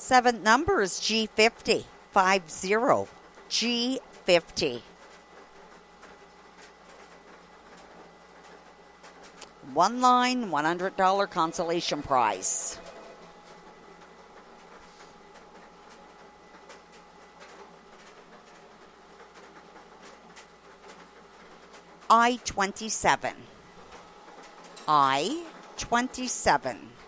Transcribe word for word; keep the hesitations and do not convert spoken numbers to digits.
Seventh number is G fifty. Five zero. G fifty. One line, one hundred dollars consolation prize. I twenty-seven. I twenty-seven.